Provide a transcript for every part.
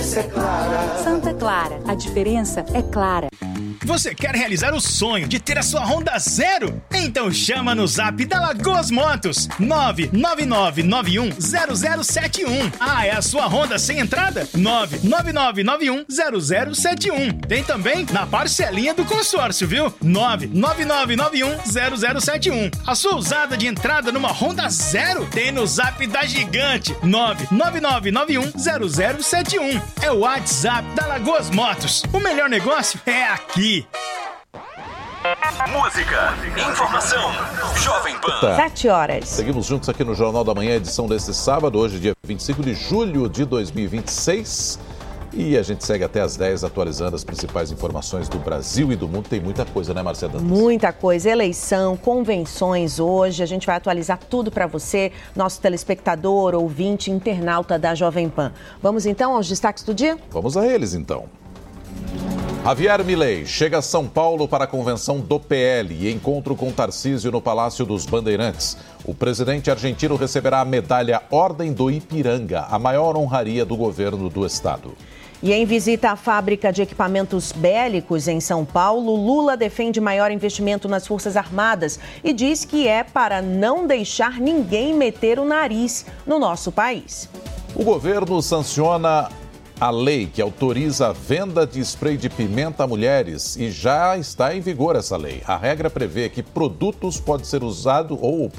diferença é clara. Santa Clara, a diferença é clara. Você quer realizar o sonho de ter a sua Honda zero? Então chama no zap da Lagoas Motos, 999910071. Ah, é a sua Honda sem entrada? 999910071. Tem também na parcelinha do consórcio, viu? 999910071. A sua usada de entrada numa Honda zero? Tem no zap da Gigante, 999910071. É o WhatsApp da Lagoas Motos. O melhor negócio é aqui. Música, informação, Jovem Pan. 7 horas. Seguimos juntos aqui no Jornal da Manhã, edição deste sábado, hoje dia 25 de julho de 2026. E a gente segue até às 10 atualizando as principais informações do Brasil e do mundo. Tem muita coisa, né, Marcela? Muita coisa. Eleição, convenções hoje. A gente vai atualizar tudo para você, nosso telespectador, ouvinte, internauta da Jovem Pan. Vamos então aos destaques do dia? Vamos a eles então. Javier Milei chega a São Paulo para a convenção do PL e encontro com Tarcísio no Palácio dos Bandeirantes. O presidente argentino receberá a medalha Ordem do Ipiranga, a maior honraria do governo do estado. E em visita à fábrica de equipamentos bélicos em São Paulo, Lula defende maior investimento nas Forças Armadas e diz que é para não deixar ninguém meter o nariz no nosso país. O governo sanciona a lei que autoriza a venda de spray de pimenta a mulheres e já está em vigor essa lei. A regra prevê que o produto pode ser usado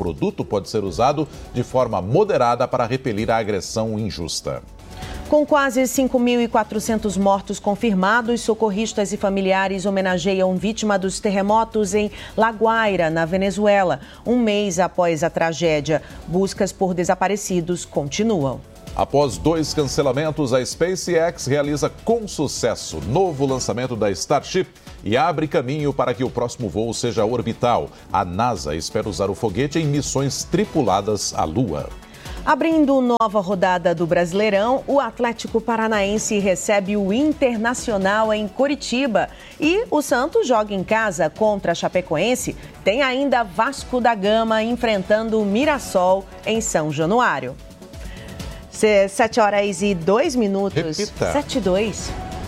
de forma moderada para repelir a agressão injusta. Com quase 5.400 mortos confirmados, socorristas e familiares homenageiam vítima dos terremotos em La Guaira, na Venezuela. Um mês após a tragédia, buscas por desaparecidos continuam. Após 2 cancelamentos, a SpaceX realiza com sucesso novo lançamento da Starship e abre caminho para que o próximo voo seja orbital. A NASA espera usar o foguete em missões tripuladas à Lua. Abrindo nova rodada do Brasileirão, o Atlético Paranaense recebe o Internacional em Curitiba. E o Santos joga em casa contra a Chapecoense. Tem ainda Vasco da Gama enfrentando o Mirassol em São Januário. 7 horas e 2 minutos. Repita. 7:02.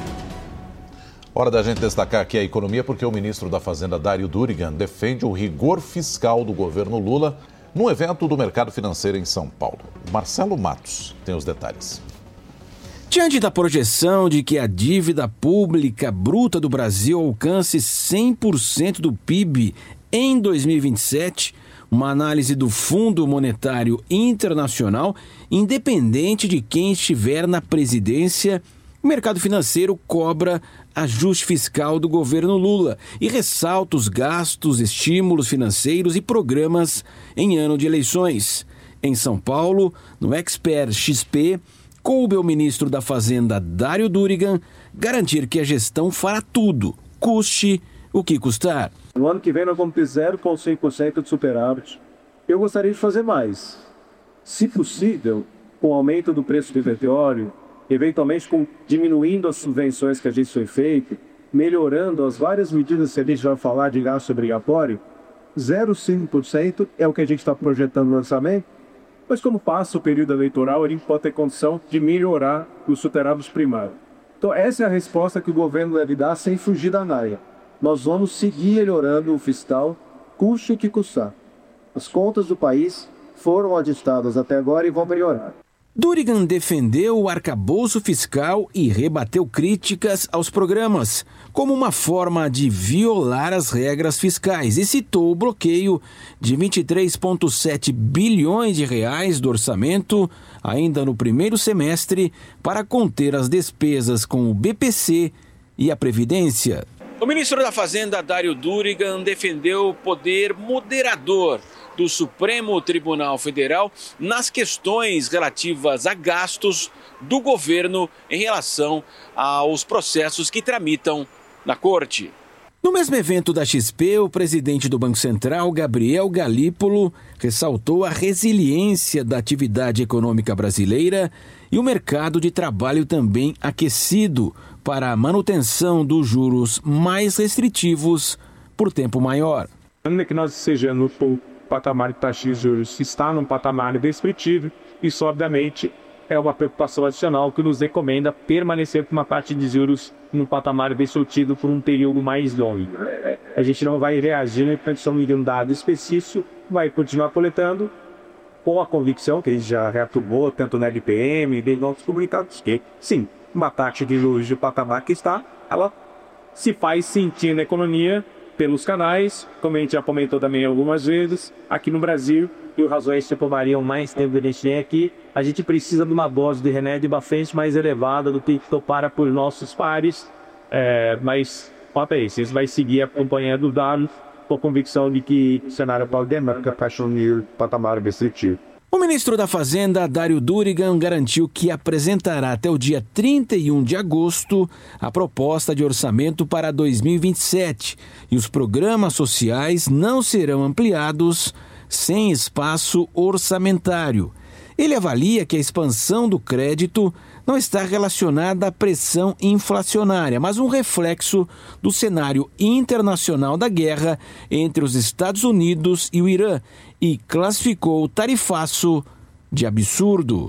Hora da gente destacar aqui a economia, porque o ministro da Fazenda, Dário Durigan, defende o rigor fiscal do governo Lula num evento do mercado financeiro em São Paulo. Marcelo Matos tem os detalhes. Diante da projeção de que a dívida pública bruta do Brasil alcance 100% do PIB em 2027, uma análise do Fundo Monetário Internacional, independente de quem estiver na presidência, o mercado financeiro cobra ajuste fiscal do governo Lula e ressalta os gastos, estímulos financeiros e programas em ano de eleições. Em São Paulo, no Expert XP, coube ao ministro da Fazenda, Dário Durigan, garantir que a gestão fará tudo, custe o que custar. No ano que vem nós vamos ter 0,5% de superávit. Eu gostaria de fazer mais. Se possível, com o aumento do preço do petróleo, eventualmente diminuindo as subvenções que a gente foi feito, melhorando as várias medidas que a gente vai falar de gasto obrigatório, 0,5% é o que a gente está projetando no orçamento, mas como passa o período eleitoral, a gente pode ter condição de melhorar os superávitos primários. Então essa é a resposta que o governo deve dar sem fugir da naia. Nós vamos seguir melhorando o fiscal, custe o que custar. As contas do país foram ajustadas até agora e vão melhorar. Durigan defendeu o arcabouço fiscal e rebateu críticas aos programas, como uma forma de violar as regras fiscais, e citou o bloqueio de 23,7 bilhões de reais do orçamento, ainda no primeiro semestre, para conter as despesas com o BPC e a Previdência. O ministro da Fazenda, Dário Durigan, defendeu o poder moderador do Supremo Tribunal Federal nas questões relativas a gastos do governo em relação aos processos que tramitam na Corte. No mesmo evento da XP, o presidente do Banco Central, Gabriel Galípolo, ressaltou a resiliência da atividade econômica brasileira e o mercado de trabalho também aquecido para a manutenção dos juros mais restritivos por tempo maior. Ainda que nós estejamos no patamar de taxa de juros, está num patamar descritível, isso obviamente é uma preocupação adicional que nos recomenda permanecer com uma taxa de juros num patamar bem sortido por um período mais longo. A gente não vai reagir na condição de um dado específico, vai continuar coletando com a convicção que a gente já reafirmou, tanto na LPM e em outros comunicados, que sim, uma taxa de juros de patamar que está, ela se faz sentir na economia pelos canais, como a gente já comentou também algumas vezes, aqui no Brasil, e as razões que tomariam mais tempo que a gente tem aqui, a gente precisa de uma dose de remédio bastante mais elevada do que topara por nossos pares, mas, isso vai seguir acompanhando o dado com a convicção de que o cenário pode demarcar o patamar restritivo. O ministro da Fazenda, Dário Durigan, garantiu que apresentará até o dia 31 de agosto a proposta de orçamento para 2027 e os programas sociais não serão ampliados sem espaço orçamentário. Ele avalia que a expansão do crédito não está relacionada à pressão inflacionária, mas um reflexo do cenário internacional da guerra entre os Estados Unidos e o Irã e classificou o tarifaço de absurdo.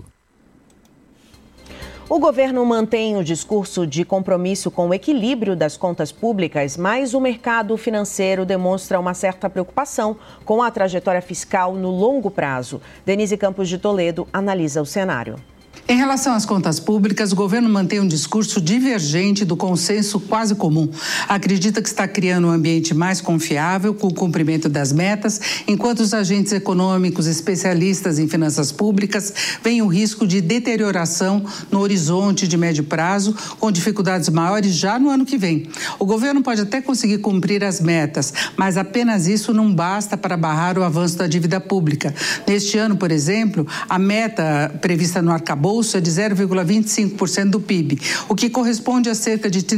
O governo mantém o discurso de compromisso com o equilíbrio das contas públicas, mas o mercado financeiro demonstra uma certa preocupação com a trajetória fiscal no longo prazo. Denise Campos de Toledo analisa o cenário. Em relação às contas públicas, o governo mantém um discurso divergente do consenso quase comum. Acredita que está criando um ambiente mais confiável com o cumprimento das metas, enquanto os agentes econômicos especialistas em finanças públicas veem o risco de deterioração no horizonte de médio prazo, com dificuldades maiores já no ano que vem. O governo pode até conseguir cumprir as metas, mas apenas isso não basta para barrar o avanço da dívida pública. Neste ano, por exemplo, a meta prevista no arcabouço é de 0,25% do PIB, o que corresponde a cerca de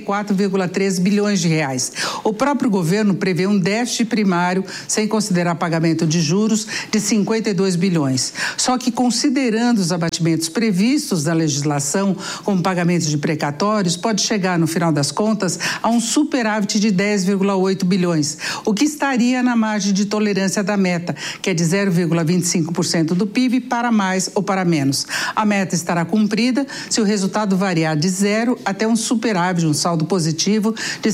34,3 bilhões de reais. O próprio governo prevê um déficit primário, sem considerar pagamento de juros, de 52 bilhões. Só que, considerando os abatimentos previstos da legislação, como pagamento de precatórios, pode chegar, no final das contas, a um superávit de 10,8 bilhões, o que estaria na margem de tolerância da meta, que é de 0,25% do PIB para mais ou para menos. A meta estará cumprida se o resultado variar de zero até um superávit, um saldo positivo de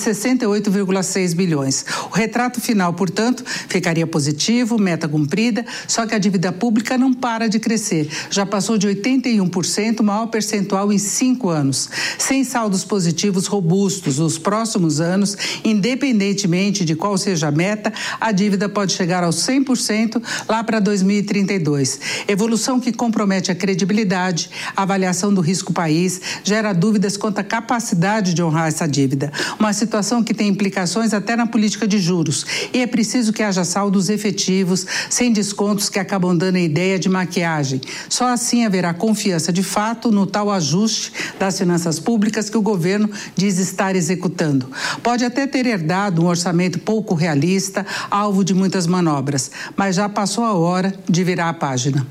68,6 bilhões. O retrato final, portanto, ficaria positivo, meta cumprida, só que a dívida pública não para de crescer. Já passou de 81%, o maior percentual em 5 anos. Sem saldos positivos robustos nos próximos anos, independentemente de qual seja a meta, a dívida pode chegar aos 100% lá para 2032. Evolução que compromete a credibilidade, a avaliação do risco país, gera dúvidas quanto à capacidade de honrar essa dívida. Uma situação que tem implicações até na política de juros. E é preciso que haja saldos efetivos, sem descontos que acabam dando a ideia de maquiagem. Só assim haverá confiança de fato no tal ajuste das finanças públicas que o governo diz estar executando. Pode até ter herdado um orçamento pouco realista, alvo de muitas manobras, mas já passou a hora de virar a página.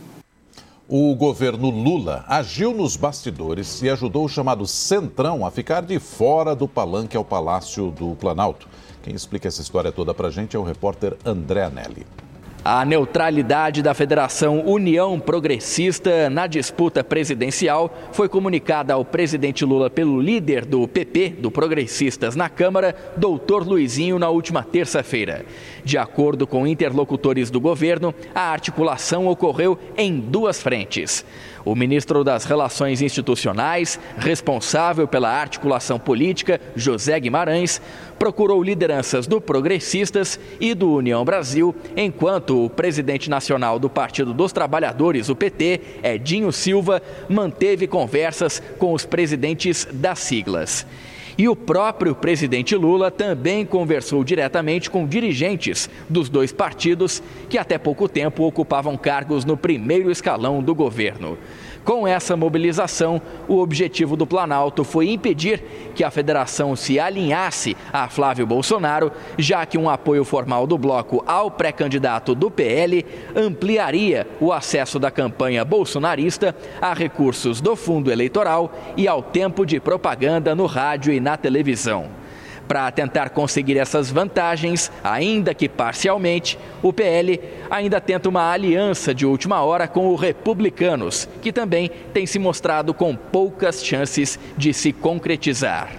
O governo Lula agiu nos bastidores e ajudou o chamado Centrão a ficar de fora do palanque ao Palácio do Planalto. Quem explica essa história toda pra gente é o repórter André Anelli. A neutralidade da Federação União Progressista na disputa presidencial foi comunicada ao presidente Lula pelo líder do PP, do Progressistas na Câmara, doutor Luizinho, na última terça-feira. De acordo com interlocutores do governo, a articulação ocorreu em duas frentes. O ministro das Relações Institucionais, responsável pela articulação política, José Guimarães, procurou lideranças do Progressistas e do União Brasil, enquanto o presidente nacional do Partido dos Trabalhadores, o PT, Edinho Silva, manteve conversas com os presidentes das siglas. E o próprio presidente Lula também conversou diretamente com dirigentes dos dois partidos que até pouco tempo ocupavam cargos no primeiro escalão do governo. Com essa mobilização, o objetivo do Planalto foi impedir que a federação se alinhasse a Flávio Bolsonaro, já que um apoio formal do bloco ao pré-candidato do PL ampliaria o acesso da campanha bolsonarista a recursos do fundo eleitoral e ao tempo de propaganda no rádio e na televisão. Para tentar conseguir essas vantagens, ainda que parcialmente, o PL ainda tenta uma aliança de última hora com os republicanos, que também tem se mostrado com poucas chances de se concretizar.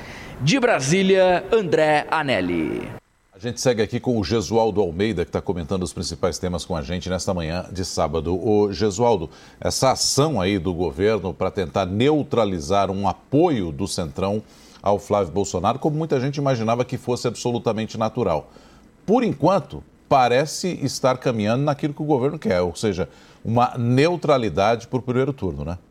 De Brasília, André Anelli. A gente segue aqui com o Gesualdo Almeida, que está comentando os principais temas com a gente nesta manhã de sábado. Ô, Gesualdo, essa ação aí do governo para tentar neutralizar um apoio do Centrão ao Flávio Bolsonaro, como muita gente imaginava que fosse absolutamente natural. Por enquanto, parece estar caminhando naquilo que o governo quer, ou seja, uma neutralidade por primeiro turno, né?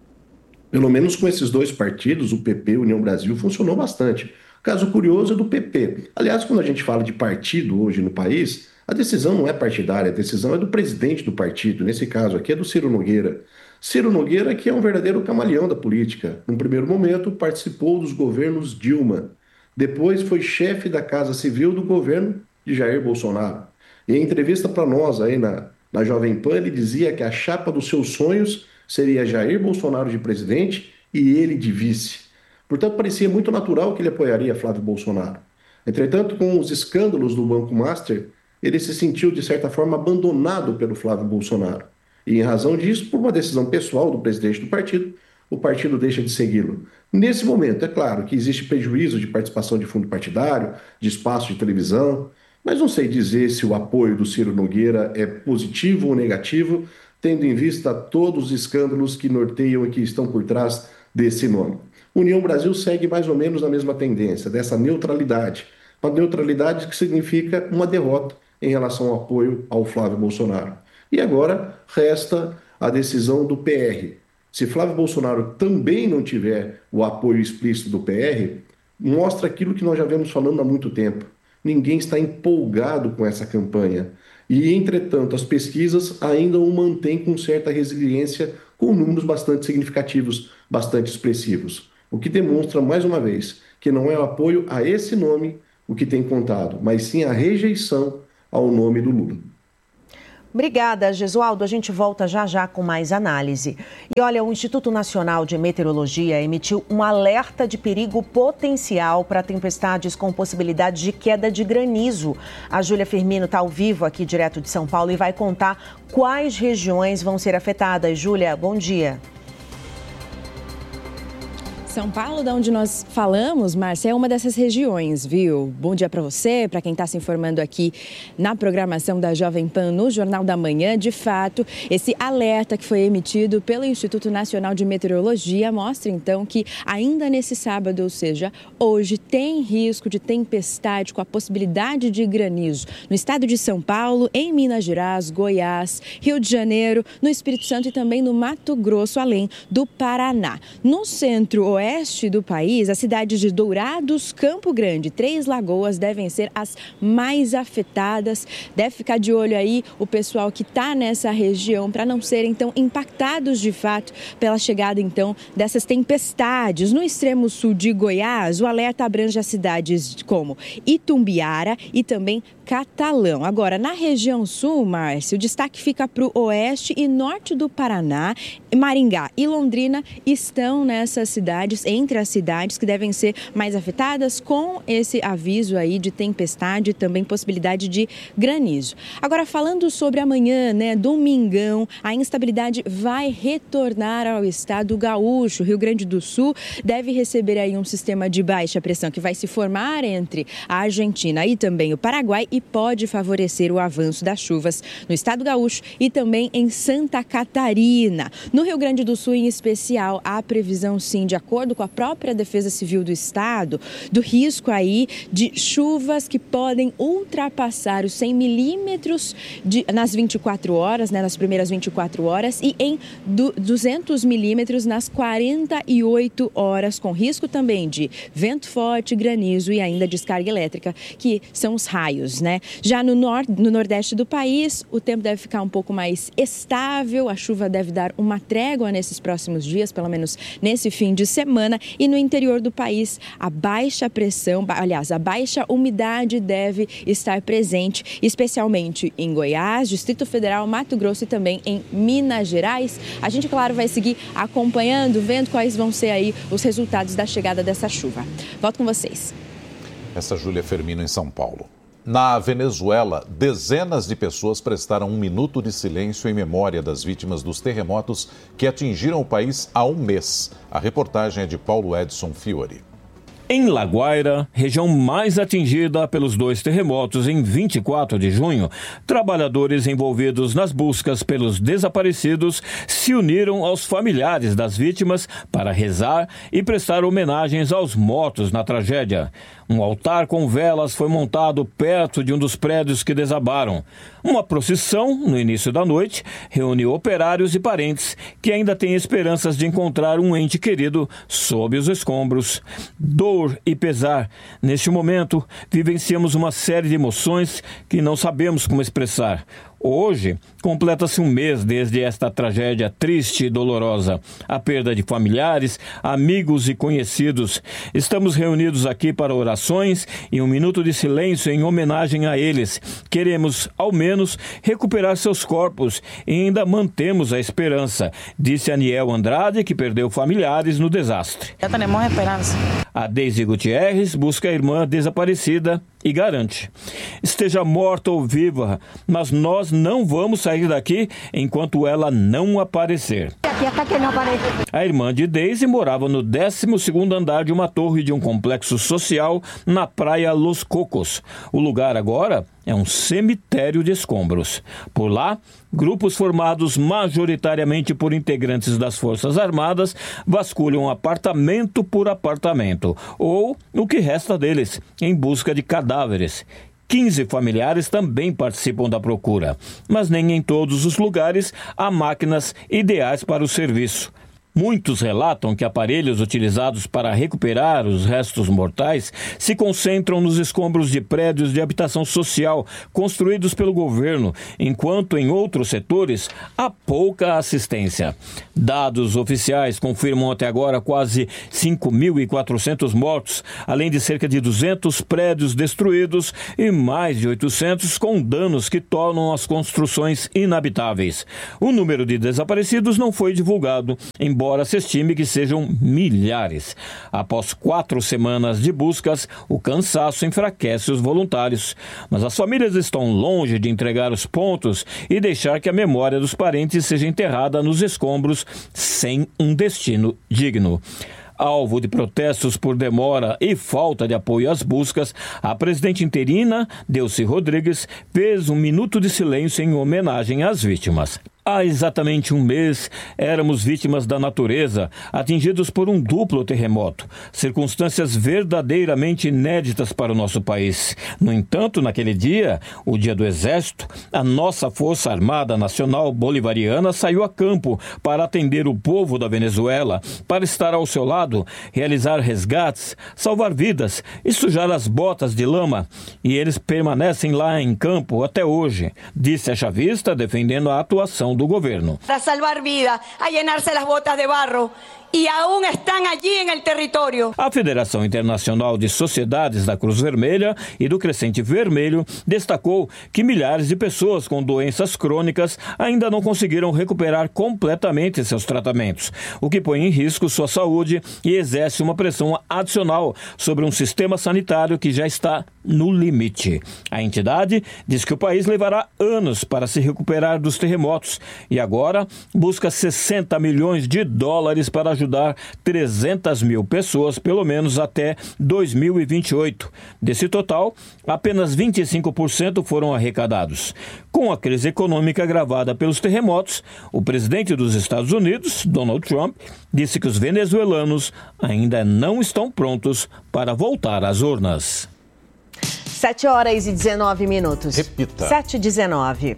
Pelo menos com esses dois partidos, o PP e União Brasil, funcionou bastante. Caso curioso é do PP. Aliás, quando a gente fala de partido hoje no país, a decisão não é partidária, a decisão é do presidente do partido. Nesse caso aqui é do Ciro Nogueira. Ciro Nogueira, que é um verdadeiro camaleão da política. No primeiro momento, participou dos governos Dilma. Depois foi chefe da Casa Civil do governo de Jair Bolsonaro. E em entrevista para nós aí na Jovem Pan, ele dizia que a chapa dos seus sonhos seria Jair Bolsonaro de presidente e ele de vice. Portanto, parecia muito natural que ele apoiaria Flávio Bolsonaro. Entretanto, com os escândalos do Banco Master, ele se sentiu, de certa forma, abandonado pelo Flávio Bolsonaro. E, em razão disso, por uma decisão pessoal do presidente do partido, o partido deixa de segui-lo. Nesse momento, é claro que existe prejuízo de participação de fundo partidário, de espaço de televisão, mas não sei dizer se o apoio do Ciro Nogueira é positivo ou negativo, tendo em vista todos os escândalos que norteiam e que estão por trás desse nome. União Brasil segue mais ou menos a mesma tendência, dessa neutralidade. Uma neutralidade que significa uma derrota em relação ao apoio ao Flávio Bolsonaro. E agora resta a decisão do PR. Se Flávio Bolsonaro também não tiver o apoio explícito do PR, mostra aquilo que nós já vemos falando há muito tempo. Ninguém está empolgado com essa campanha. E, entretanto, as pesquisas ainda o mantêm com certa resiliência, com números bastante significativos, bastante expressivos. O que demonstra, mais uma vez, que não é o apoio a esse nome o que tem contado, mas sim a rejeição ao nome do Lula. Obrigada, Gesualdo. A gente volta já já com mais análise. E olha, o Instituto Nacional de Meteorologia emitiu um alerta de perigo potencial para tempestades com possibilidade de queda de granizo. A Júlia Firmino está ao vivo aqui direto de São Paulo e vai contar quais regiões vão ser afetadas. Júlia, bom dia. São Paulo, de onde nós falamos, Márcia, é uma dessas regiões, viu? Bom dia para você, para quem está se informando aqui na programação da Jovem Pan no Jornal da Manhã. De fato, esse alerta que foi emitido pelo Instituto Nacional de Meteorologia mostra, então, que ainda nesse sábado, ou seja, hoje, tem risco de tempestade com a possibilidade de granizo no estado de São Paulo, em Minas Gerais, Goiás, Rio de Janeiro, no Espírito Santo e também no Mato Grosso, além do Paraná. No centro-oeste do país, as cidades de Dourados, Campo Grande, Três Lagoas devem ser as mais afetadas. Deve ficar de olho aí o pessoal que está nessa região para não serem então impactados de fato pela chegada então dessas tempestades. No extremo sul de Goiás, o alerta abrange as cidades como Itumbiara e também Catalão. Agora, na região sul, Márcio, o destaque fica para o oeste e norte do Paraná. Maringá e Londrina estão nessas cidades, entre as cidades que devem ser mais afetadas com esse aviso aí de tempestade e também possibilidade de granizo. Agora, falando sobre amanhã, domingão, a instabilidade vai retornar ao estado gaúcho. Rio Grande do Sul deve receber aí um sistema de baixa pressão que vai se formar entre a Argentina e também o Paraguai e pode favorecer o avanço das chuvas no estado gaúcho e também em Santa Catarina. No Rio Grande do Sul, em especial, há previsão, sim, de acordo com a própria Defesa Civil do Estado, do risco aí de chuvas que podem ultrapassar os 100 milímetros nas 24 horas, nas primeiras 24 horas e em 200 milímetros nas 48 horas, com risco também de vento forte, granizo e ainda descarga elétrica, que são os raios, Já no nordeste do país, o tempo deve ficar um pouco mais estável, a chuva deve dar uma trégua nesses próximos dias, pelo menos nesse fim de semana, e no interior do país, a baixa pressão, aliás, a baixa umidade deve estar presente, especialmente em Goiás, Distrito Federal, Mato Grosso e também em Minas Gerais. A gente, claro, vai seguir acompanhando, vendo quais vão ser aí os resultados da chegada dessa chuva. Volto com vocês. Essa Júlia Firmino em São Paulo. Na Venezuela, dezenas de pessoas prestaram um minuto de silêncio em memória das vítimas dos terremotos que atingiram o país há um mês. A reportagem é de Paulo Edson Fiori. Em La Guaira, região mais atingida pelos 2 terremotos em 24 de junho, trabalhadores envolvidos nas buscas pelos desaparecidos se uniram aos familiares das vítimas para rezar e prestar homenagens aos mortos na tragédia. Um altar com velas foi montado perto de um dos prédios que desabaram. Uma procissão, no início da noite, reuniu operários e parentes que ainda têm esperanças de encontrar um ente querido sob os escombros. Dor e pesar. Neste momento, vivenciamos uma série de emoções que não sabemos como expressar. Hoje, completa-se um mês desde esta tragédia triste e dolorosa. A perda de familiares, amigos e conhecidos. Estamos reunidos aqui para orações e um minuto de silêncio em homenagem a eles. Queremos, ao menos, recuperar seus corpos e ainda mantemos a esperança, disse Aniel Andrade, que perdeu familiares no desastre. Já temos esperança. A Deise Gutierrez busca a irmã desaparecida e garante: esteja morta ou viva, mas nós não vamos sair daqui enquanto ela não aparecer. A irmã de Deise morava no 12º andar de uma torre de um complexo social na praia Los Cocos. O lugar agora é um cemitério de escombros. Por lá, grupos formados majoritariamente por integrantes das Forças Armadas vasculham apartamento por apartamento, ou o que resta deles, em busca de cadáveres. 15 familiares também participam da procura, mas nem em todos os lugares há máquinas ideais para o serviço. Muitos relatam que aparelhos utilizados para recuperar os restos mortais se concentram nos escombros de prédios de habitação social construídos pelo governo, enquanto em outros setores há pouca assistência. Dados oficiais confirmam até agora quase 5.400 mortos, além de cerca de 200 prédios destruídos e mais de 800 com danos que tornam as construções inabitáveis. O número de desaparecidos não foi divulgado, embora se estime que sejam milhares. Após 4 semanas de buscas, o cansaço enfraquece os voluntários. Mas as famílias estão longe de entregar os pontos e deixar que a memória dos parentes seja enterrada nos escombros sem um destino digno. Alvo de protestos por demora e falta de apoio às buscas, a presidente interina, Delcy Rodrigues, fez um minuto de silêncio em homenagem às vítimas. Há exatamente um mês, éramos vítimas da natureza, atingidos por um duplo terremoto, circunstâncias verdadeiramente inéditas para o nosso país. No entanto, naquele dia, o Dia do Exército, a nossa Força Armada Nacional Bolivariana saiu a campo para atender o povo da Venezuela, para estar ao seu lado, realizar resgates, salvar vidas e sujar as botas de lama. E eles permanecem lá em campo até hoje, disse a chavista, defendendo a atuação do governo. Para salvar vidas, a llenarse las botas de barro e aún estão allí no território. A Federação Internacional de Sociedades da Cruz Vermelha e do Crescente Vermelho destacou que milhares de pessoas com doenças crônicas ainda não conseguiram recuperar completamente seus tratamentos, o que põe em risco sua saúde e exerce uma pressão adicional sobre um sistema sanitário que já está no limite. A entidade diz que o país levará anos para se recuperar dos terremotos e agora busca 60 milhões de dólares para ajudar 300 mil pessoas, pelo menos até 2028. Desse total, apenas 25% foram arrecadados. Com a crise econômica agravada pelos terremotos, o presidente dos Estados Unidos, Donald Trump, disse que os venezuelanos ainda não estão prontos para voltar às urnas. 7h19. Repita. 7h19.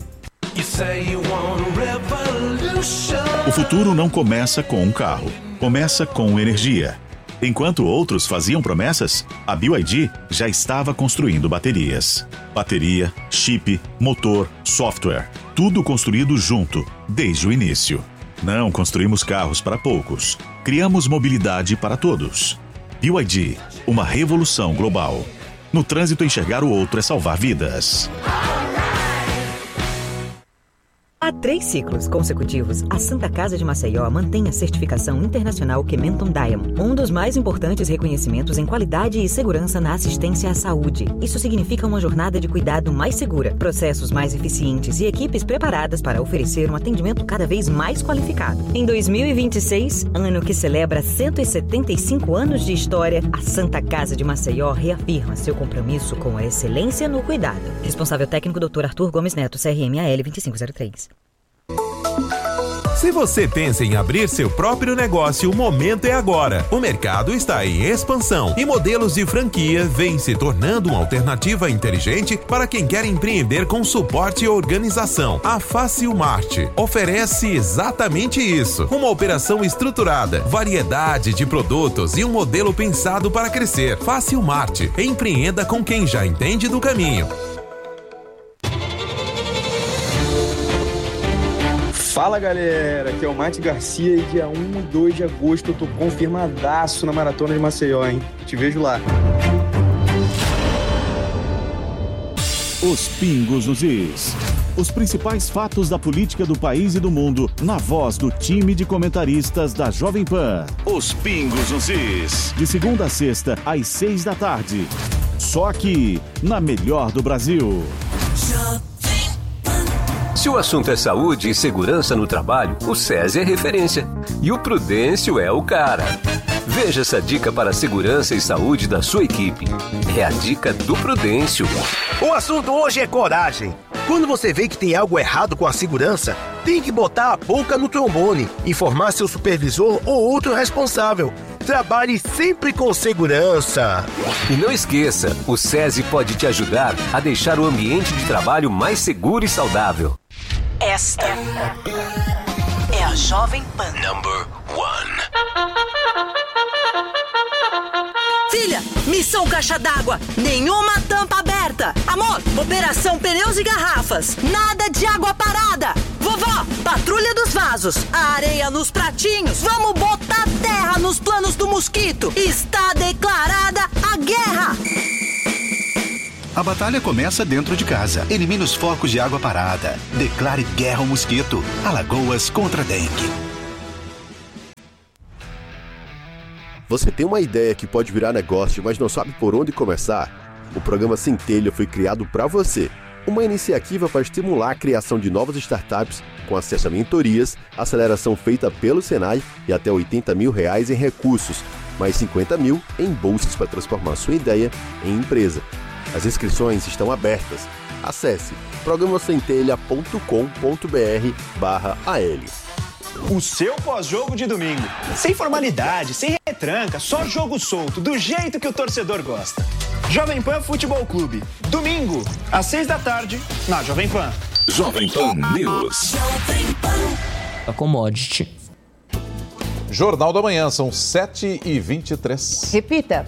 O futuro não começa com um carro, começa com energia. Enquanto outros faziam promessas, a BYD já estava construindo baterias. Bateria, chip, motor, software, tudo construído junto, desde o início. Não construímos carros para poucos, criamos mobilidade para todos. BYD, uma revolução global. No trânsito, enxergar o outro é salvar vidas. Há 3 ciclos consecutivos, a Santa Casa de Maceió mantém a certificação internacional Kementon Diamond, um dos mais importantes reconhecimentos em qualidade e segurança na assistência à saúde. Isso significa uma jornada de cuidado mais segura, processos mais eficientes e equipes preparadas para oferecer um atendimento cada vez mais qualificado. Em 2026, ano que celebra 175 anos de história, a Santa Casa de Maceió reafirma seu compromisso com a excelência no cuidado. Responsável técnico Dr. Arthur Gomes Neto, CRM-AL 2503. Se você pensa em abrir seu próprio negócio, o momento é agora. O mercado está em expansão e modelos de franquia vêm se tornando uma alternativa inteligente para quem quer empreender com suporte e organização. A Facilmart oferece exatamente isso. Uma operação estruturada, variedade de produtos e um modelo pensado para crescer. Facilmart. Empreenda com quem já entende do caminho. Fala galera, aqui é o Mate Garcia e dia 1 e 2 de agosto eu tô confirmadaço na Maratona de Maceió, hein? Te vejo lá. Os pingos nos is. Os principais fatos da política do país e do mundo na voz do time de comentaristas da Jovem Pan. Os pingos nos is. De segunda a sexta, às 6 da tarde. Só aqui, na melhor do Brasil. Se o assunto é saúde e segurança no trabalho, o SESI é referência. E o Prudêncio é o cara. Veja essa dica para a segurança e saúde da sua equipe. É a dica do Prudêncio. O assunto hoje é coragem. Quando você vê que tem algo errado com a segurança, tem que botar a boca no trombone, informar seu supervisor ou outro responsável. Trabalhe sempre com segurança. E não esqueça, o SESI pode te ajudar a deixar o ambiente de trabalho mais seguro e saudável. Esta é a Jovem Pan. Number 1. Filha, missão caixa d'água, nenhuma tampa aberta. Amor, operação pneus e garrafas, nada de água parada. Vovó, patrulha dos vasos, a areia nos pratinhos, vamos botar terra nos planos do mosquito. Está declarada a guerra. A batalha começa dentro de casa. Elimine os focos de água parada. Declare guerra ao mosquito. Alagoas contra a dengue. Você tem uma ideia que pode virar negócio, mas não sabe por onde começar? O programa Centelha foi criado para você. Uma iniciativa para estimular a criação de novas startups com acesso a mentorias, aceleração feita pelo Senai e até R$80 mil em recursos, mais 50 mil em bolsas para transformar sua ideia em empresa. As inscrições estão abertas. Acesse programacentelha.com.br/AL. O seu pós-jogo de domingo. Sem formalidade, sem retranca, só jogo solto, do jeito que o torcedor gosta. Jovem Pan Futebol Clube. Domingo, às 6 da tarde, na Jovem Pan. Jovem Pan News. A commodity. Jornal da Manhã, são 7h23. Repita.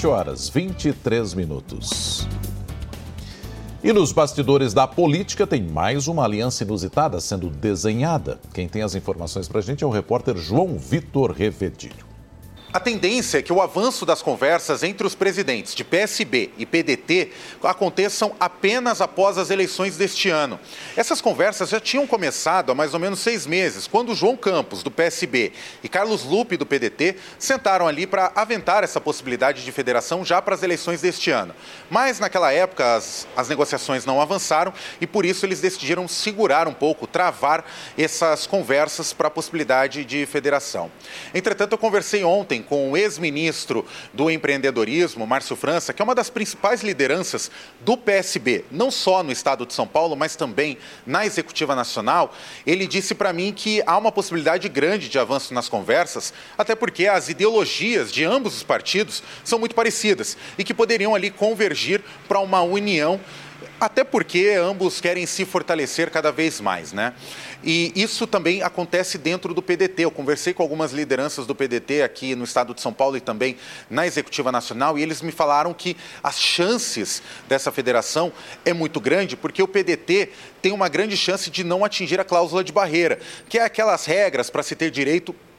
7h23. E nos bastidores da política tem mais uma aliança inusitada sendo desenhada. Quem tem as informações pra gente é o repórter João Vitor Revedilho. A tendência é que o avanço das conversas entre os presidentes de PSB e PDT aconteçam apenas após as eleições deste ano. Essas conversas já tinham começado há mais ou menos 6 meses, quando João Campos, do PSB, e Carlos Lupe, do PDT, sentaram ali para aventar essa possibilidade de federação já para as eleições deste ano. Mas, naquela época, as negociações não avançaram e, por isso, eles decidiram segurar um pouco, travar essas conversas para a possibilidade de federação. Entretanto, eu conversei ontem com o ex-ministro do empreendedorismo, Márcio França, que é uma das principais lideranças do PSB, não só no estado de São Paulo, mas também na Executiva Nacional. Ele disse para mim que há uma possibilidade grande de avanço nas conversas, até porque as ideologias de ambos os partidos são muito parecidas e que poderiam ali convergir para uma união, até porque ambos querem se fortalecer cada vez mais, né? E isso também acontece dentro do PDT. Eu conversei com algumas lideranças do PDT aqui no estado de São Paulo e também na Executiva Nacional, e eles me falaram que as chances dessa federação é muito grande, porque o PDT tem uma grande chance de não atingir a cláusula de barreira, que é aquelas regras para se ter direito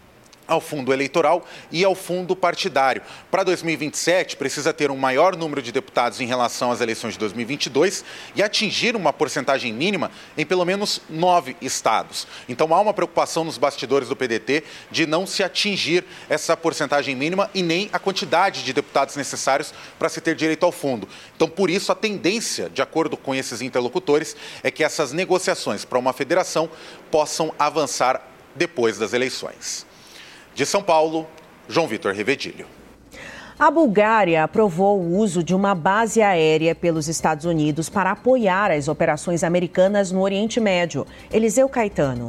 ao fundo eleitoral e ao fundo partidário. Para 2027, precisa ter um maior número de deputados em relação às eleições de 2022 e atingir uma porcentagem mínima em pelo menos 9 estados. Então há uma preocupação nos bastidores do PDT de não se atingir essa porcentagem mínima e nem a quantidade de deputados necessários para se ter direito ao fundo. Então, por isso, a tendência, de acordo com esses interlocutores, é que essas negociações para uma federação possam avançar depois das eleições. De São Paulo, João Vitor Revedilho. A Bulgária aprovou o uso de uma base aérea pelos Estados Unidos para apoiar as operações americanas no Oriente Médio. Eliseu Caetano.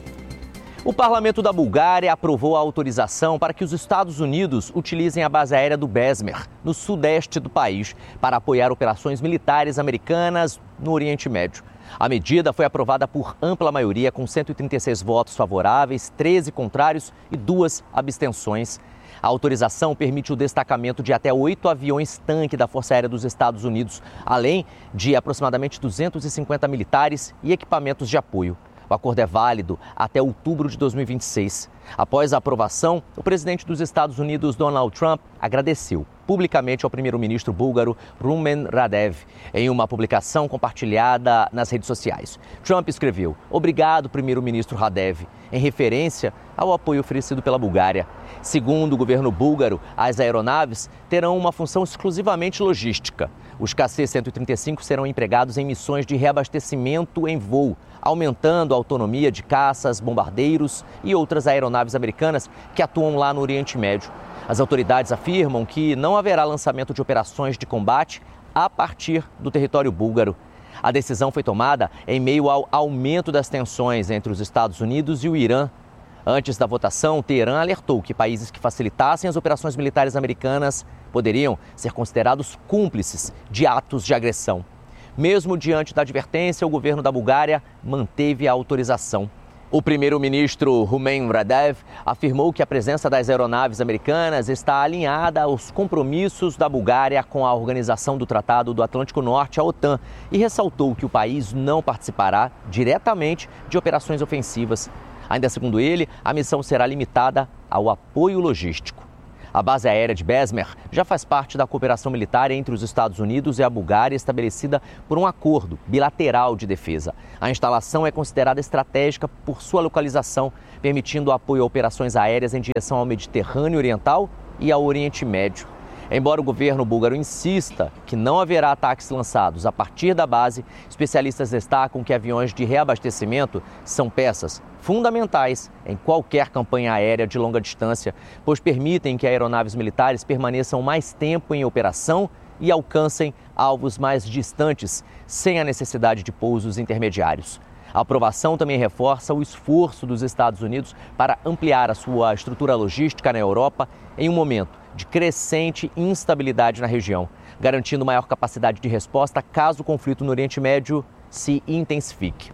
O parlamento da Bulgária aprovou a autorização para que os Estados Unidos utilizem a base aérea do Besmer, no sudeste do país, para apoiar operações militares americanas no Oriente Médio. A medida foi aprovada por ampla maioria, com 136 votos favoráveis, 13 contrários e 2 abstenções. A autorização permite o destacamento de até 8 aviões-tanque da Força Aérea dos Estados Unidos, além de aproximadamente 250 militares e equipamentos de apoio. O acordo é válido até outubro de 2026. Após a aprovação, o presidente dos Estados Unidos, Donald Trump, agradeceu publicamente ao primeiro-ministro búlgaro Rumen Radev em uma publicação compartilhada nas redes sociais. Trump escreveu: "Obrigado, primeiro-ministro Radev", em referência ao apoio oferecido pela Bulgária. Segundo o governo búlgaro, as aeronaves terão uma função exclusivamente logística. Os KC-135 serão empregados em missões de reabastecimento em voo, aumentando a autonomia de caças, bombardeiros e outras aeronaves americanas que atuam lá no Oriente Médio. As autoridades afirmam que não haverá lançamento de operações de combate a partir do território búlgaro. A decisão foi tomada em meio ao aumento das tensões entre os Estados Unidos e o Irã. Antes da votação, Teherã alertou que países que facilitassem as operações militares americanas poderiam ser considerados cúmplices de atos de agressão. Mesmo diante da advertência, o governo da Bulgária manteve a autorização. O primeiro-ministro Rumen Radev afirmou que a presença das aeronaves americanas está alinhada aos compromissos da Bulgária com a Organização do Tratado do Atlântico Norte, a OTAN, e ressaltou que o país não participará diretamente de operações ofensivas. Ainda segundo ele, a missão será limitada ao apoio logístico. A base aérea de Besmer já faz parte da cooperação militar entre os Estados Unidos e a Bulgária, estabelecida por um acordo bilateral de defesa. A instalação é considerada estratégica por sua localização, permitindo o apoio a operações aéreas em direção ao Mediterrâneo Oriental e ao Oriente Médio. Embora o governo búlgaro insista que não haverá ataques lançados a partir da base, especialistas destacam que aviões de reabastecimento são peças fundamentais em qualquer campanha aérea de longa distância, pois permitem que aeronaves militares permaneçam mais tempo em operação e alcancem alvos mais distantes, sem a necessidade de pousos intermediários. A aprovação também reforça o esforço dos Estados Unidos para ampliar a sua estrutura logística na Europa em um momento de crescente instabilidade na região, garantindo maior capacidade de resposta caso o conflito no Oriente Médio se intensifique.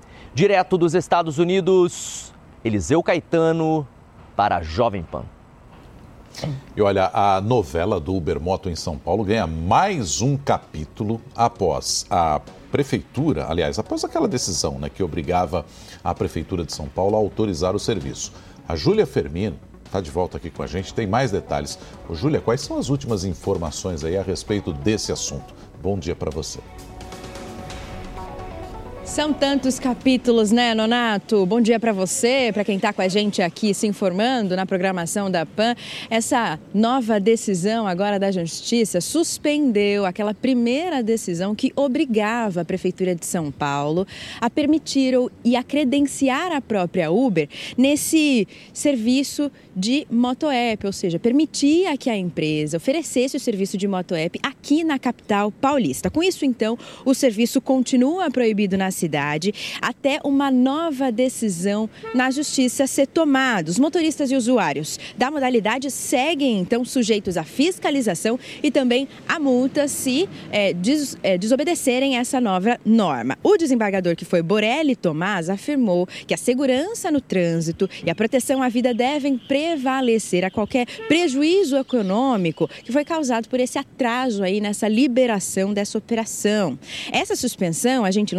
Direto dos Estados Unidos, Eliseu Caetano para a Jovem Pan. E olha, a novela do Ubermoto em São Paulo ganha mais um capítulo após a prefeitura, aliás, após aquela decisão, que obrigava a prefeitura de São Paulo a autorizar o serviço. A Júlia Fermino está de volta aqui com a gente, tem mais detalhes. Ô, Júlia, quais são as últimas informações aí a respeito desse assunto? Bom dia para você. São tantos capítulos, né, Nonato? Bom dia para você, para quem está com a gente aqui se informando na programação da PAN. Essa nova decisão agora da Justiça suspendeu aquela primeira decisão que obrigava a Prefeitura de São Paulo a permitir e a credenciar a própria Uber nesse serviço de moto-app, ou seja, permitia que a empresa oferecesse o serviço de moto-app aqui na capital paulista. Com isso, então, o serviço continua proibido na cidade até uma nova decisão na Justiça ser tomada. Os motoristas e usuários da modalidade seguem, então, sujeitos à fiscalização e também a multa se desobedecerem essa nova norma. O desembargador, que foi Borelli Tomás, afirmou que a segurança no trânsito e a proteção à vida devem prevalecer a qualquer prejuízo econômico que foi causado por esse atraso aí nessa liberação dessa operação. Essa suspensão, a gente lembra, Nonato,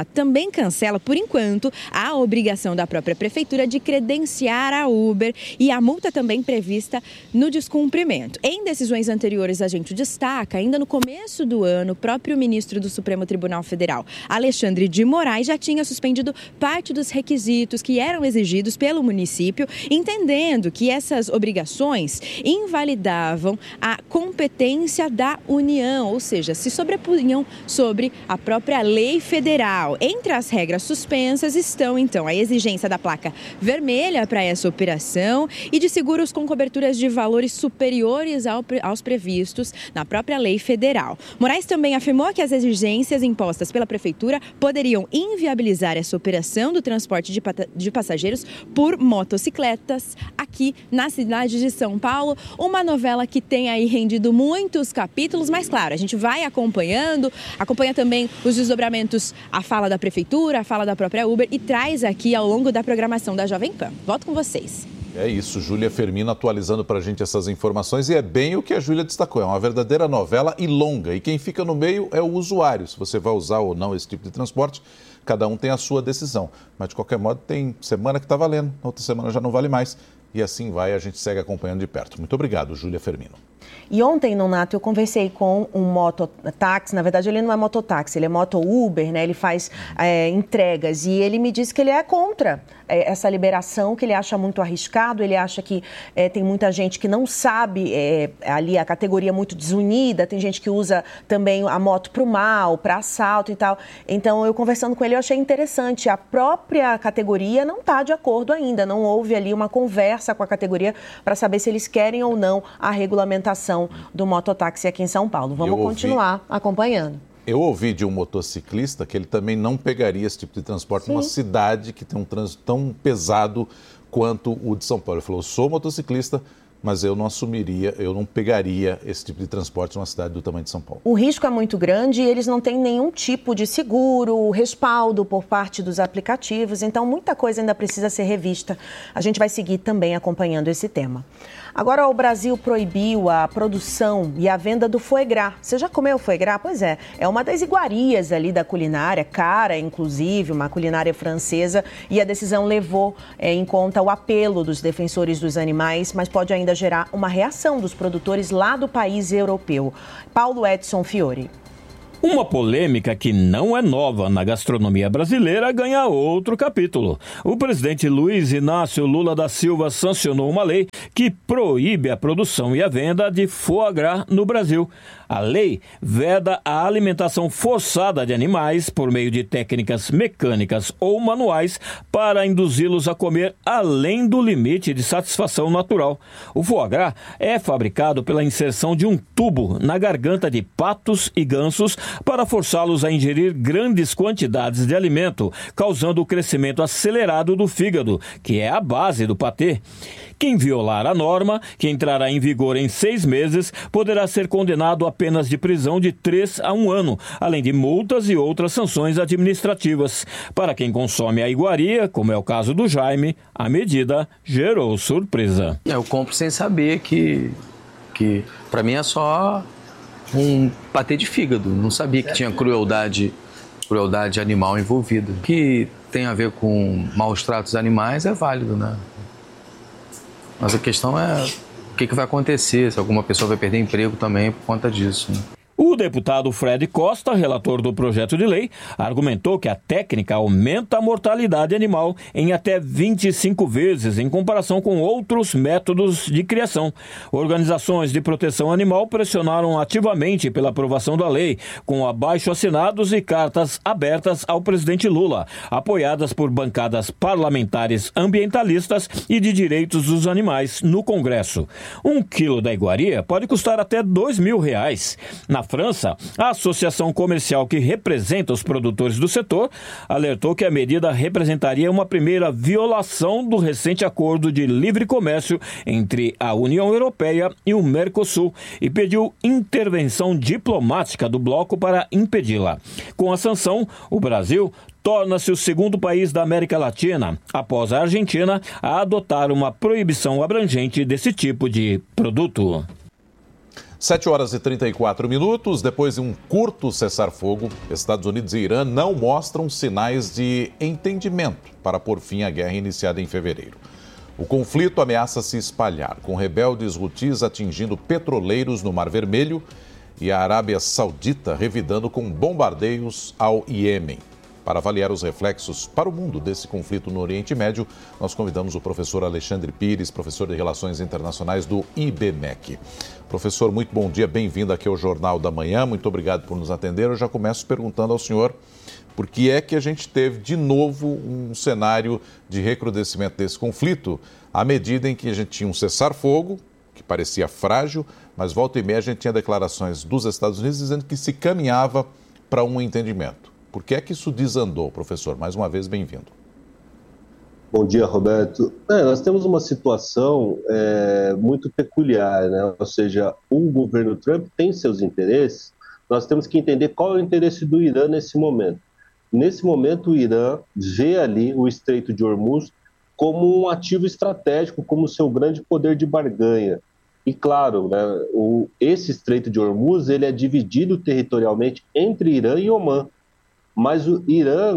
Donato, também cancela, por enquanto, a obrigação da própria prefeitura de credenciar a Uber e a multa também prevista no descumprimento. Em decisões anteriores, a gente destaca, ainda no começo do ano, o próprio ministro do Supremo Tribunal Federal, Alexandre de Moraes, já tinha suspendido parte dos requisitos que eram exigidos pelo município, entendendo que essas obrigações invalidavam a competência da União, ou seja, se sobrepunham sobre a própria lei federal. Entre as regras suspensas estão, então, a exigência da placa vermelha para essa operação e de seguros com coberturas de valores superiores aos previstos na própria lei federal. Moraes também afirmou que as exigências impostas pela prefeitura poderiam inviabilizar essa operação do transporte de passageiros por motocicletas aqui na cidade de São Paulo. Uma novela que tem aí rendido muitos capítulos, mas claro, a gente vai acompanha também os desdobramentos, a fala da prefeitura, a fala da própria Uber e traz aqui ao longo da programação da Jovem Pan. Volto com vocês. É isso, Júlia Firmino atualizando para a gente essas informações e é bem o que a Júlia destacou, é uma verdadeira novela e longa e quem fica no meio é o usuário, se você vai usar ou não esse tipo de transporte, cada um tem a sua decisão, mas de qualquer modo tem semana que está valendo, na outra semana já não vale mais e assim vai, a gente segue acompanhando de perto. Muito obrigado, Júlia Firmino. E ontem, Nonato, eu conversei com um mototáxi, na verdade ele não é mototáxi, ele é moto-Uber, né? Ele faz entregas e ele me disse que ele é contra essa liberação, que ele acha muito arriscado, ele acha que tem muita gente que não sabe, ali a categoria é muito desunida, tem gente que usa também a moto para o mal, para assalto e tal. Então, eu conversando com ele, eu achei interessante, a própria categoria não está de acordo ainda, não houve ali uma conversa com a categoria para saber se eles querem ou não a regulamentação do mototáxi aqui em São Paulo. Vamos continuar acompanhando. Eu ouvi de um motociclista que ele também não pegaria esse tipo de transporte numa cidade que tem um trânsito tão pesado quanto o de São Paulo. Ele falou, eu sou motociclista, mas eu não assumiria, eu não pegaria esse tipo de transporte numa cidade do tamanho de São Paulo. O risco é muito grande e eles não têm nenhum tipo de seguro, respaldo por parte dos aplicativos, então muita coisa ainda precisa ser revista. A gente vai seguir também acompanhando esse tema. Agora, o Brasil proibiu a produção e a venda do foie gras. Você já comeu foie gras? Pois é uma das iguarias ali da culinária, cara, inclusive, uma culinária francesa, e a decisão levou em conta o apelo dos defensores dos animais, mas pode ainda gerar uma reação dos produtores lá do país europeu. Paulo Edson Fiore. Uma polêmica que não é nova na gastronomia brasileira ganha outro capítulo. O presidente Luiz Inácio Lula da Silva sancionou uma lei que proíbe a produção e a venda de foie gras no Brasil. A lei veda a alimentação forçada de animais por meio de técnicas mecânicas ou manuais para induzi-los a comer além do limite de satisfação natural. O foie gras é fabricado pela inserção de um tubo na garganta de patos e gansos para forçá-los a ingerir grandes quantidades de alimento, causando o crescimento acelerado do fígado, que é a base do patê. Quem violar a norma, que entrará em vigor em 6 meses, poderá ser condenado a penas de prisão de 3 a 1 ano, além de multas e outras sanções administrativas. Para quem consome a iguaria, como é o caso do Jaime, a medida gerou surpresa. Eu compro sem saber que para mim é só um patê de fígado. Não sabia que tinha crueldade animal envolvida. O que tem a ver com maus tratos animais é válido, né? Mas a questão é o que vai acontecer, se alguma pessoa vai perder emprego também por conta disso, né? O deputado Fred Costa, relator do projeto de lei, argumentou que a técnica aumenta a mortalidade animal em até 25 vezes em comparação com outros métodos de criação. Organizações de proteção animal pressionaram ativamente pela aprovação da lei, com abaixo-assinados e cartas abertas ao presidente Lula, apoiadas por bancadas parlamentares ambientalistas e de direitos dos animais no Congresso. 1 quilo da iguaria pode custar até R$2.000. Na França, a associação comercial que representa os produtores do setor alertou que a medida representaria uma primeira violação do recente acordo de livre comércio entre a União Europeia e o Mercosul e pediu intervenção diplomática do bloco para impedi-la. Com a sanção, o Brasil torna-se o segundo país da América Latina, após a Argentina, a adotar uma proibição abrangente desse tipo de produto. 7 horas e 34 minutos. Depois de um curto cessar-fogo, Estados Unidos e Irã não mostram sinais de entendimento para pôr fim à guerra iniciada em fevereiro. O conflito ameaça se espalhar, com rebeldes hutis atingindo petroleiros no Mar Vermelho e a Arábia Saudita revidando com bombardeios ao Iêmen. Para avaliar os reflexos para o mundo desse conflito no Oriente Médio, nós convidamos o professor Alexandre Pires, professor de Relações Internacionais do IBMEC. Professor, muito bom dia, bem-vindo aqui ao Jornal da Manhã, muito obrigado por nos atender. Eu já começo perguntando ao senhor por que é que a gente teve de novo um cenário de recrudescimento desse conflito, à medida em que a gente tinha um cessar-fogo, que parecia frágil, mas volta e meia a gente tinha declarações dos Estados Unidos dizendo que se caminhava para um entendimento. Por que é que isso desandou, professor? Mais uma vez, bem-vindo. Bom dia, Roberto. Nós temos uma situação muito peculiar, né? Ou seja, o governo Trump tem seus interesses, nós temos que entender qual é o interesse do Irã nesse momento. Nesse momento, o Irã vê ali o Estreito de Hormuz como um ativo estratégico, como seu grande poder de barganha. E claro, né, esse Estreito de Hormuz ele é dividido territorialmente entre Irã e Omã. Mas o Irã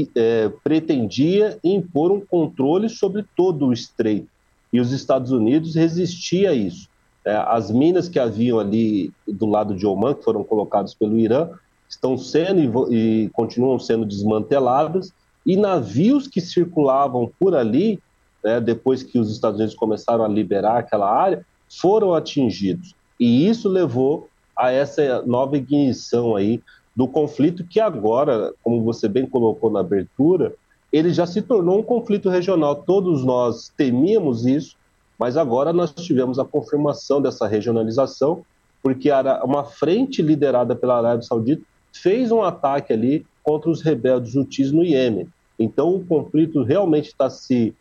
pretendia impor um controle sobre todo o estreito, e os Estados Unidos resistiam a isso. As minas que haviam ali do lado de Omã, que foram colocadas pelo Irã, estão sendo e continuam sendo desmanteladas, e navios que circulavam por ali, depois que os Estados Unidos começaram a liberar aquela área, foram atingidos. E isso levou a essa nova ignição aí do conflito que agora, como você bem colocou na abertura, ele já se tornou um conflito regional. Todos nós temíamos isso, mas agora nós tivemos a confirmação dessa regionalização, porque uma frente liderada pela Arábia Saudita fez um ataque ali contra os rebeldes hutis no Iêmen. Então o conflito realmente está se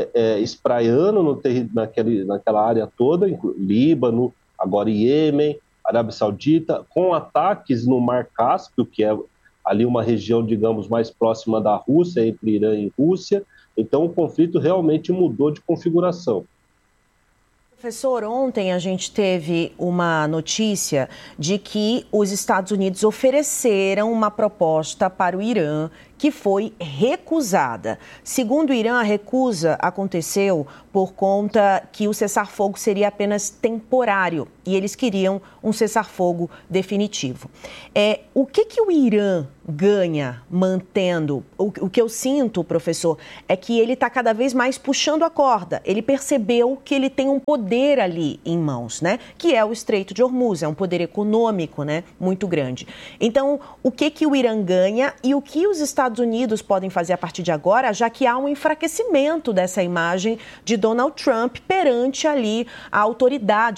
espraiando naquela área toda, Líbano, agora Iêmen, Arábia Saudita, com ataques no Mar Cáspio, que é ali uma região, digamos, mais próxima da Rússia, entre Irã e Rússia. Então, o conflito realmente mudou de configuração. Professor, ontem a gente teve uma notícia de que os Estados Unidos ofereceram uma proposta para o Irã que foi recusada. Segundo o Irã, a recusa aconteceu por conta que o cessar-fogo seria apenas temporário e eles queriam um cessar-fogo definitivo. O que o Irã ganha mantendo? O que eu sinto, professor, é que ele está cada vez mais puxando a corda. Ele percebeu que ele tem um poder ali em mãos, né? Que é o Estreito de Hormuz, é um poder econômico, né? Muito grande. Então, o que o Irã ganha e o que os Estados Unidos podem fazer a partir de agora, já que há um enfraquecimento dessa imagem de Donald Trump perante ali a autoridade